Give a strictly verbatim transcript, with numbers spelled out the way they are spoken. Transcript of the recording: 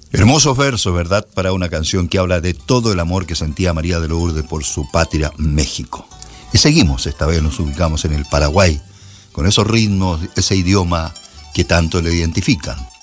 Hermosos versos, ¿verdad? Para una canción que habla de todo el amor que sentía María de Lourdes por su patria, México. Y seguimos, esta vez nos ubicamos en el Paraguay, con esos ritmos, ese idioma que tanto le identifican.